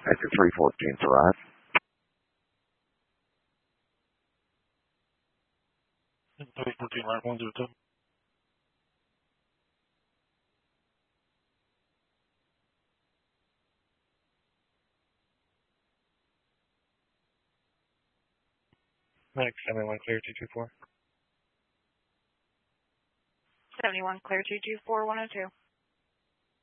Exit 314 to arrive. Three 14 right 102. Next 71 clear 224. 71 clear 224 102.